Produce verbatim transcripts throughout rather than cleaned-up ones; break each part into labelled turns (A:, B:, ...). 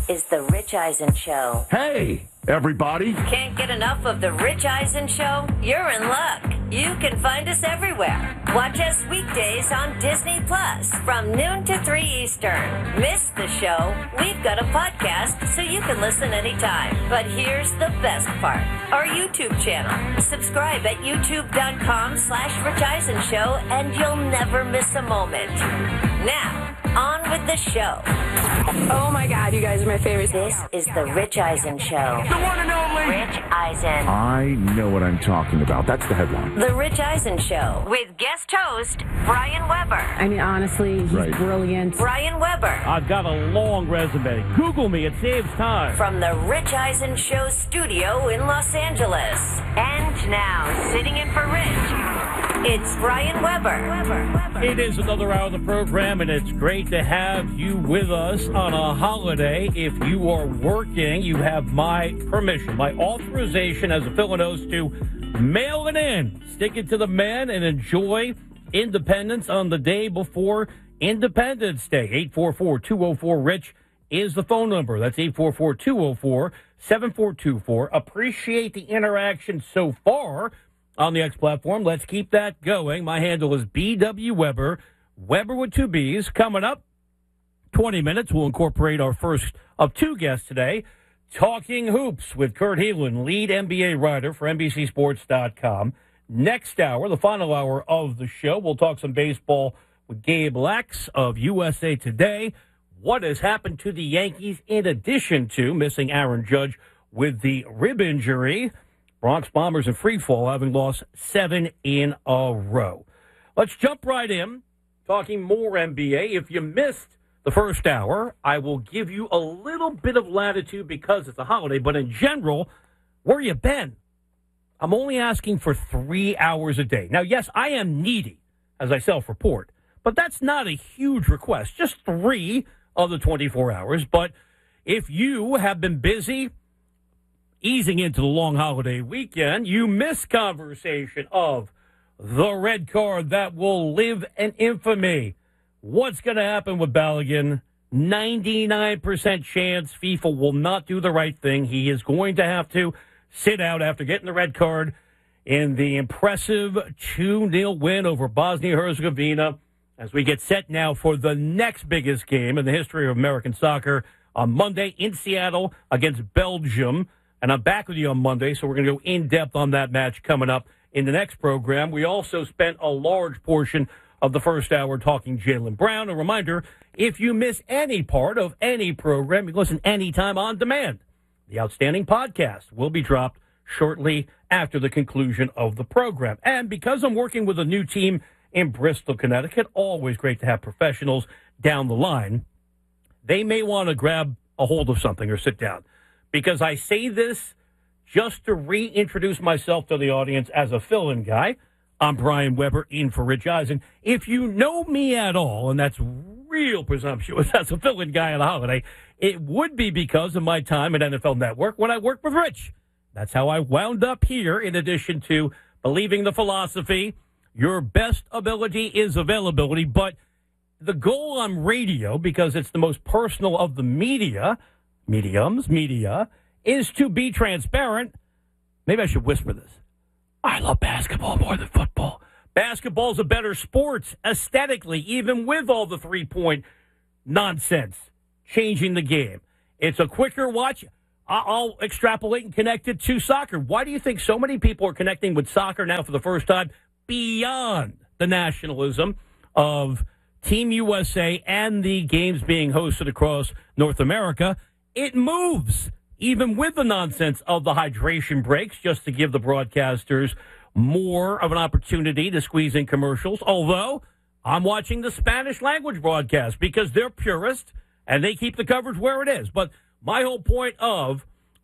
A: is The Rich Eisen Show.
B: Hey, everybody.
A: Can't get enough of The Rich Eisen Show? You're in luck. You can find us everywhere. Watch us weekdays on Disney Plus from noon to three Eastern. Miss the show? We've got a podcast so you can listen anytime. But here's the best part. Our YouTube channel. Subscribe at youtube.com slash Rich Eisen Show and you'll never miss a moment. Now, on with the show.
C: Oh my God, you guys are my favorite.
A: This is The Rich Eisen Show.
B: The one and only
A: Rich Eisen.
B: I know what I'm talking about. That's the headline.
A: The Rich Eisen Show with guest host Brian Weber.
C: I mean, honestly, he's
B: Right.
C: brilliant.
A: Brian Weber.
D: I've got a long resume. Google me. It saves time.
A: From the Rich Eisen Show studio in Los Angeles. And now, sitting in for Rich, it's Brian Weber.
D: It is another hour of the program, and it's great to have you with us on a holiday. If you are working, you have my permission, my authorization as a fill-in host to mail it in. Stick it to the man and enjoy independence on the day before Independence Day. eight four four, two oh four, RICH is the phone number. That's eight four four, two oh four, seven four two four. Appreciate the interaction so far on the X platform. Let's keep that going. My handle is B W Weber, Weber with two B's. Coming up, twenty minutes, we'll incorporate our first of two guests today. Talking Hoops with Kurt Helin, lead N B A writer for N B C Sports dot com. Next hour, the final hour of the show, we'll talk some baseball with Gabe Lax of U S A Today. What has happened to the Yankees in addition to missing Aaron Judge with the rib injury? Bronx Bombers in free fall, having lost seven in a row. Let's jump right in, talking more N B A. If you missed the first hour, I will give you a little bit of latitude because it's a holiday, but in general, where you been? I'm only asking for three hours a day. Now, yes, I am needy, as I self-report, but that's not a huge request, just three of the twenty-four hours. But if you have been busy easing into the long holiday weekend, you miss conversation of the red card that will live in infamy. What's going to happen with Balogun? ninety-nine percent chance FIFA will not do the right thing. He is going to have to sit out after getting the red card in the impressive two nil win over Bosnia-Herzegovina as we get set now for the next biggest game in the history of American soccer on Monday in Seattle against Belgium. And I'm back with you on Monday, so we're going to go in-depth on that match coming up in the next program. We also spent a large portion of the first hour talking Jaylen Brown. A reminder, if you miss any part of any program, you can listen anytime on demand. The Outstanding Podcast will be dropped shortly after the conclusion of the program. And because I'm working with a new team in Bristol, Connecticut, always great to have professionals down the line, they may want to grab a hold of something or sit down. Because I say this just to reintroduce myself to the audience as a fill-in guy. I'm Brian Weber, in for Rich Eisen. If you know me at all, and that's real presumptuous as a fill-in guy on a holiday, it would be because of my time at N F L Network when I worked with Rich. That's how I wound up here, in addition to believing the philosophy, your best ability is availability. But the goal on radio, because it's the most personal of the media, mediums, media, is to be transparent. Maybe I should whisper this. I love basketball more than football. Basketball's a better sport, aesthetically, even with all the three-point nonsense, changing the game. It's a quicker watch. I'll extrapolate and connect it to soccer. Why do you think so many people are connecting with soccer now for the first time beyond the nationalism of Team U S A and the games being hosted across North America? It moves, even with the nonsense of the hydration breaks, just to give the broadcasters more of an opportunity to squeeze in commercials. Although I'm watching the Spanish language broadcast because they're purist and they keep the coverage where it is. But my whole point of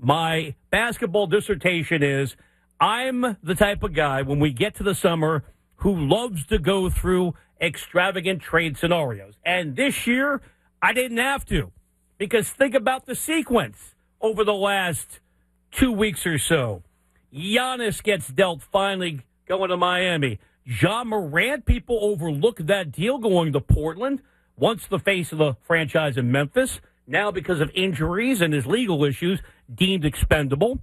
D: my basketball dissertation is I'm the type of guy, when we get to the summer, who loves to go through extravagant trade scenarios. And this year, I didn't have to. Because think about the sequence over the last two weeks or so. Giannis gets dealt, finally going to Miami. Ja Morant, people overlook that deal going to Portland. Once the face of the franchise in Memphis. now because of injuries and his legal issues, deemed expendable.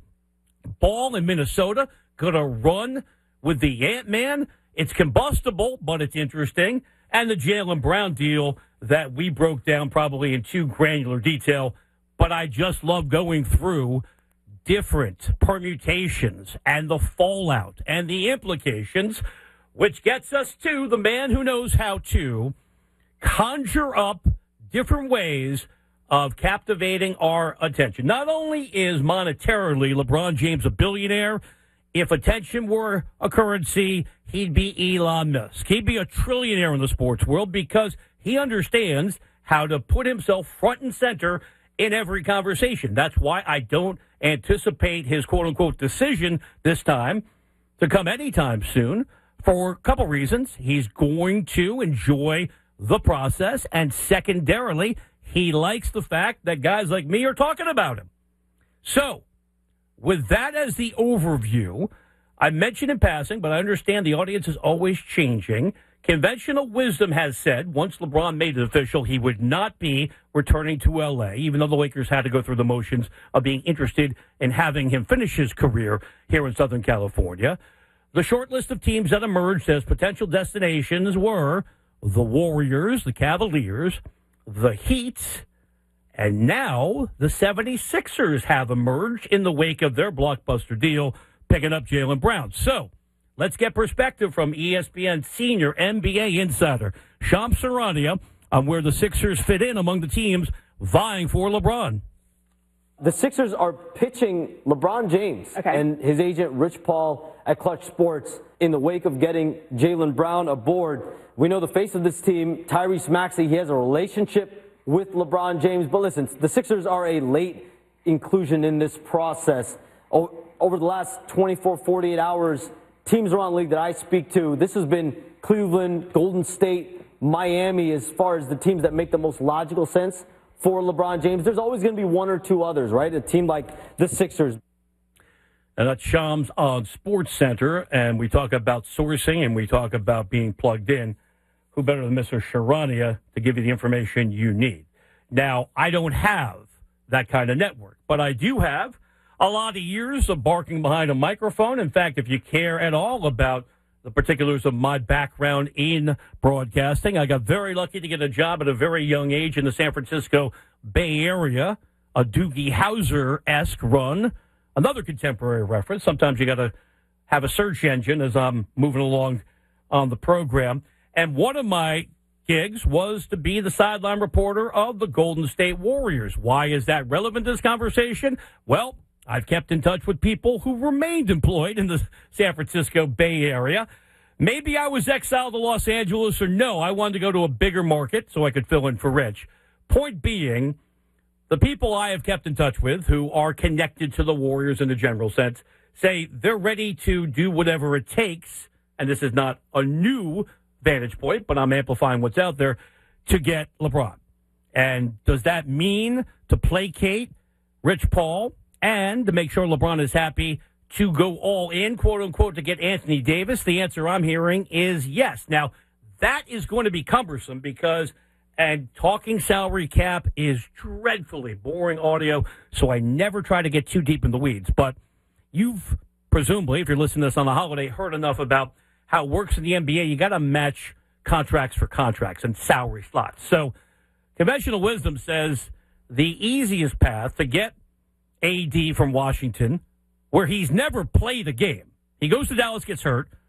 D: Ball in Minnesota, going to run with the Ant-Man. It's combustible, but it's interesting. And the Jaylen Brown deal that we broke down probably in too granular detail, but I just love going through different permutations and the fallout and the implications, which gets us to the man who knows how to conjure up different ways of captivating our attention. Not only is monetarily LeBron James a billionaire, if attention were a currency, he'd be Elon Musk. He'd be a trillionaire in the sports world because he understands how to put himself front and center in every conversation. That's why I don't anticipate his quote-unquote decision this time to come anytime soon for a couple reasons. He's going to enjoy the process, and secondarily, he likes the fact that guys like me are talking about him. So, with that as the overview, I mentioned in passing, but I understand the audience is always changing. Conventional wisdom has said, once LeBron made it official, he would not be returning to L A, even though the Lakers had to go through the motions of being interested in having him finish his career here in Southern California. The short list of teams that emerged as potential destinations were the Warriors, the Cavaliers, the Heat, and now the seventy-sixers have emerged in the wake of their blockbuster deal, picking up Jaylen Brown. So, let's get perspective from E S P N senior N B A insider Shams Charania on where the Sixers fit in among the teams vying for LeBron.
E: The Sixers are pitching LeBron James okay. and his agent Rich Paul at Clutch Sports in the wake of getting Jaylen Brown aboard. We know the face of this team, Tyrese Maxey, he has a relationship with LeBron James. But listen, the Sixers are a late inclusion in this process. Over the last twenty-four, forty-eight hours, teams around the league that I speak to, this has been Cleveland, Golden State, Miami as far as the teams that make the most logical sense for LeBron James. There's always going to be one or two others, right? A team like the Sixers.
D: And that's Shams on Sports Center, and we talk about sourcing and we talk about being plugged in. Who better than Mister Charania to give you the information you need? Now, I don't have that kind of network, but I do have a lot of years of barking behind a microphone. In fact, if you care at all about the particulars of my background in broadcasting, I got very lucky to get a job at a very young age in the San Francisco Bay Area, a Doogie Howser-esque run. Another contemporary reference. Sometimes you got to have a search engine as I'm moving along on the program. And one of my gigs was to be the sideline reporter of the Golden State Warriors. Why is that relevant to this conversation? Well, I've kept in touch with people who remained employed in the San Francisco Bay Area. Maybe I was exiled to Los Angeles, or no, I wanted to go to a bigger market so I could fill in for Rich. Point being, the people I have kept in touch with who are connected to the Warriors in the general sense say they're ready to do whatever it takes, and this is not a new vantage point, but I'm amplifying what's out there, to get LeBron. And does that mean to placate Rich Paul and to make sure LeBron is happy to go all in, quote unquote, to get Anthony Davis? The answer I'm hearing is yes. Now, that is going to be cumbersome because, and talking salary cap is dreadfully boring audio, so I never try to get too deep in the weeds. But you've presumably, if you're listening to this on a holiday, heard enough about how it works in the N B A. You got to match contracts for contracts and salary slots. So conventional wisdom says the easiest path to get A D from Washington, where he's never played a game. He goes to Dallas, gets hurt,